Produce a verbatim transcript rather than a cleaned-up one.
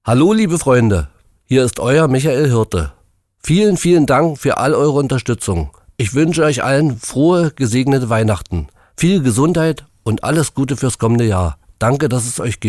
Hallo liebe Freunde, hier ist euer Michael Hirte. Vielen, vielen Dank für all eure Unterstützung. Ich wünsche euch allen frohe, gesegnete Weihnachten, viel Gesundheit und alles Gute fürs kommende Jahr. Danke, dass es euch gibt.